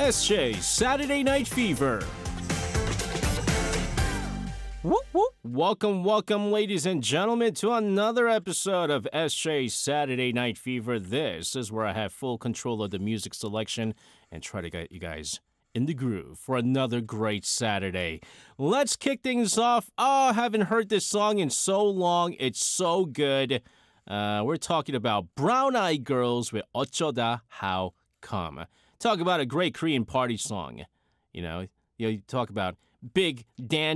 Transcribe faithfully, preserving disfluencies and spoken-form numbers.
S J's Saturday Night Fever. Whoop, whoop. Welcome, welcome, ladies and gentlemen, to another episode of S J's Saturday Night Fever. This is where I have full control of the music selection and try to get you guys in the groove for another great Saturday. Let's kick things off. Oh, I haven't heard this song in so long. It's so good. Uh, we're talking about Brown Eyed Girls with 어쩌다 How Come. Talk about a great Korean party song. You know, you know, you talk about big dance